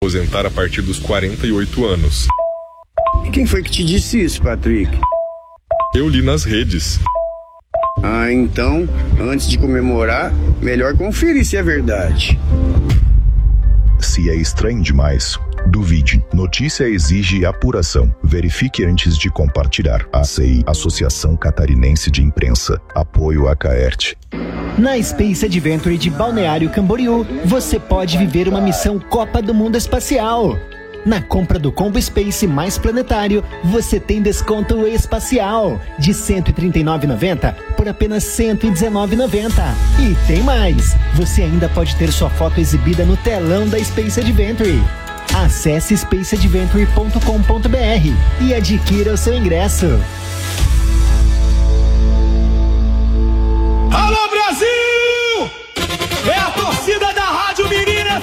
aposentar a partir dos 48 anos. E quem foi que te disse isso, Patrick? Eu li nas redes. Ah, então, antes de comemorar, melhor conferir se é verdade. Se é estranho demais, duvide. Notícia exige apuração. Verifique antes de compartilhar. ACI, Associação Catarinense de Imprensa. Apoio a Caerte. Na Space Adventure de Balneário Camboriú, você pode viver uma missão Copa do Mundo Espacial. Na compra do Combo Space mais Planetário, você tem desconto espacial de R$ 139,90 por apenas R$ 119,90. E tem mais! Você ainda pode ter sua foto exibida no telão da Space Adventure. Acesse spaceadventure.com.br e adquira o seu ingresso.